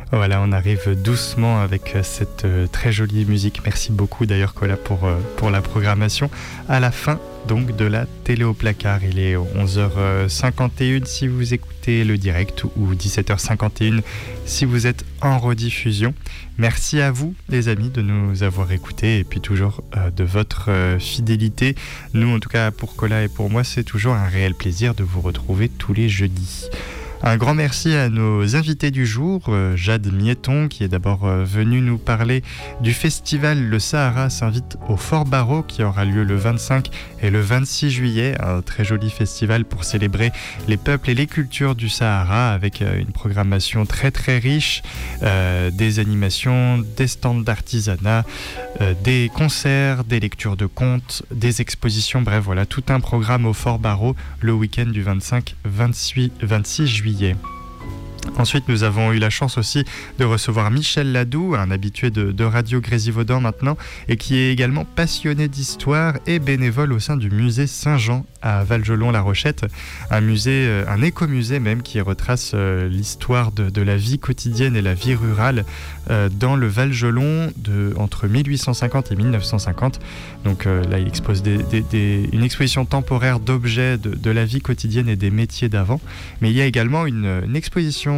Voilà, on arrive doucement avec cette très jolie musique. Merci beaucoup d'ailleurs Cola pour la programmation. À la fin donc de la télé au placard, il est 11h51 si vous écoutez le direct ou 17h51 si vous êtes en rediffusion. Merci à vous les amis de nous avoir écoutés et puis toujours de votre fidélité. Nous en tout cas pour Cola et pour moi c'est toujours un réel plaisir de vous retrouver tous les jeudis. Un grand merci à nos invités du jour, Jade Mietton qui est d'abord venue nous parler du festival Le Sahara s'invite au Fort Barreau qui aura lieu le 25 et le 26 juillet, un très joli festival pour célébrer les peuples et les cultures du Sahara avec une programmation très très riche, des animations, des stands d'artisanat, des concerts, des lectures de contes, des expositions, bref voilà tout un programme au Fort Barreau le week-end du 25-26 juillet. Ensuite, nous avons eu la chance aussi de recevoir Michel Ladoux, un habitué de Radio Grésivaudan maintenant, et qui est également passionné d'histoire et bénévole au sein du musée Saint-Jean à Valgelon-la-Rochette, un écomusée même qui retrace l'histoire de la vie quotidienne et la vie rurale dans le Valgelon entre 1850 et 1950. Donc là, il expose une exposition temporaire d'objets de la vie quotidienne et des métiers d'avant, mais il y a également une exposition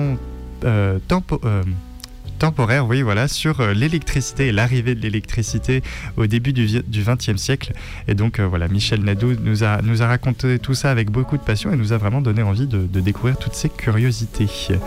temporaire, oui, voilà, sur l'électricité et l'arrivée de l'électricité au début du XXe siècle. Et donc voilà, Michel Ladoux nous a raconté tout ça avec beaucoup de passion et nous a vraiment donné envie de découvrir toutes ces curiosités.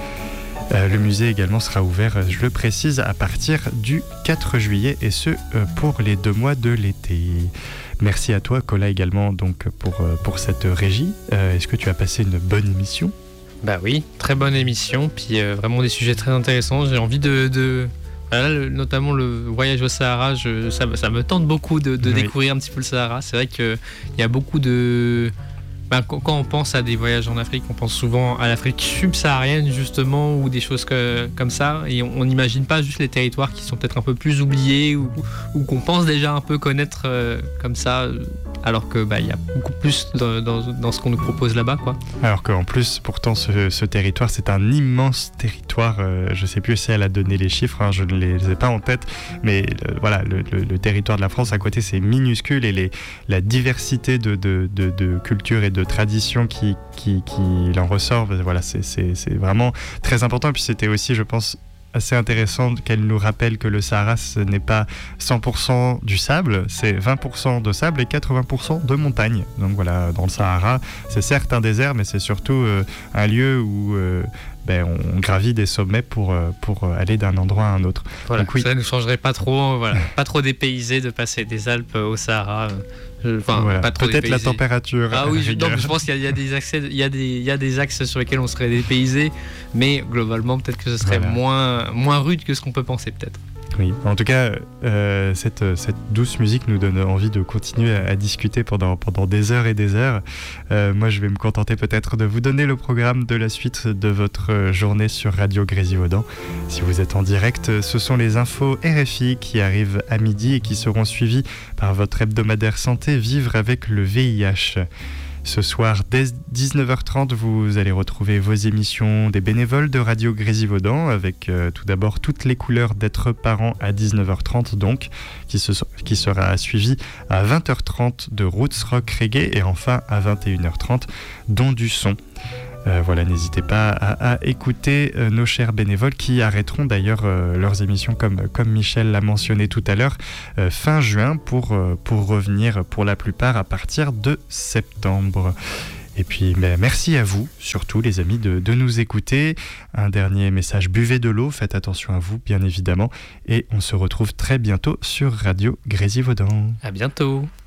Le musée également sera ouvert, je le précise, à partir du 4 juillet et ce pour les 2 mois de l'été. Merci à toi, Cola, également donc pour cette régie. Est-ce que tu as passé une bonne émission ? Bah oui, très bonne émission, puis vraiment des sujets très intéressants. J'ai envie voilà, notamment le voyage au Sahara, ça me tente beaucoup de oui. Découvrir un petit peu le Sahara. C'est vrai qu'il y a beaucoup de... quand on pense à des voyages en Afrique, on pense souvent à l'Afrique subsaharienne justement, ou des choses comme ça, et on n'imagine pas juste les territoires qui sont peut-être un peu plus oubliés ou qu'on pense déjà un peu connaître comme ça, alors que y a beaucoup plus dans ce qu'on nous propose là-bas, quoi. Alors qu'en plus, pourtant, ce territoire, c'est un immense territoire. Je ne sais plus si elle a donné les chiffres, hein, je ne les ai pas en tête, mais voilà, le territoire de la France à côté, c'est minuscule, et la diversité de cultures et de traditions qui en ressort, voilà, c'est vraiment très important. Et puis c'était aussi, je pense, assez intéressant qu'elle nous rappelle que le Sahara, ce n'est pas 100% du sable, c'est 20% de sable et 80% de montagne. Donc voilà, dans le Sahara, c'est certes un désert, mais c'est surtout un lieu où on gravit des sommets pour aller d'un endroit à un autre. Voilà, donc, oui. Ça ne nous changerait pas trop, voilà, pas trop dépaysé de passer des Alpes au Sahara. Voilà, pas trop peut-être dépaysé. La température. Ah oui, je pense qu'il y a des axes sur lesquels on serait dépaysé, mais globalement peut-être que ce serait moins rude que ce qu'on peut penser peut-être. Oui, en tout cas, cette douce musique nous donne envie de continuer à discuter pendant des heures et des heures. Moi, je vais me contenter peut-être de vous donner le programme de la suite de votre journée sur Radio Grésivaudan. Si vous êtes en direct, ce sont les infos RFI qui arrivent à midi et qui seront suivies par votre hebdomadaire santé Vivre avec le VIH. Ce soir, dès 19h30, vous allez retrouver vos émissions des bénévoles de Radio Grésivaudan avec tout d'abord Toutes les couleurs d'être parent à 19h30 donc, qui sera suivi à 20h30 de Roots Rock Reggae et enfin à 21h30 Don du son. Voilà, n'hésitez pas à écouter nos chers bénévoles qui arrêteront d'ailleurs leurs émissions comme Michel l'a mentionné tout à l'heure fin juin pour revenir pour la plupart à partir de septembre. Et puis merci à vous, surtout les amis, de nous écouter. Un dernier message, buvez de l'eau, faites attention à vous bien évidemment, et on se retrouve très bientôt sur Radio Grésivaudan. À bientôt.